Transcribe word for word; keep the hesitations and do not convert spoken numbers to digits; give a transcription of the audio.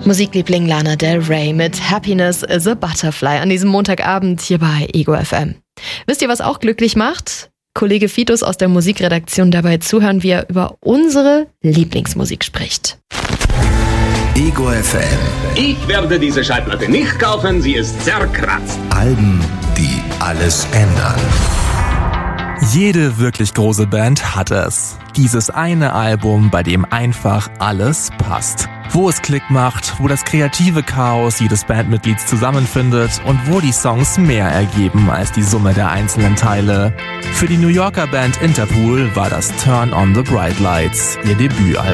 Musikliebling Lana Del Rey mit Happiness is a Butterfly an diesem Montagabend hier bei Ego F M. Wisst ihr, was auch glücklich macht? Kollege Fitus aus der Musikredaktion dabei zuhören, wie er über unsere Lieblingsmusik spricht. Ego F M. Ich werde diese Schallplatte nicht kaufen, sie ist zerkratzt. Alben, die alles ändern. Jede wirklich große Band hat es. Dieses eine Album, bei dem einfach alles passt. Wo es Klick macht, wo das kreative Chaos jedes Bandmitglieds zusammenfindet und wo die Songs mehr ergeben als die Summe der einzelnen Teile. Für die New Yorker Band Interpol war das Turn on the Bright Lights ihr Debütalbum.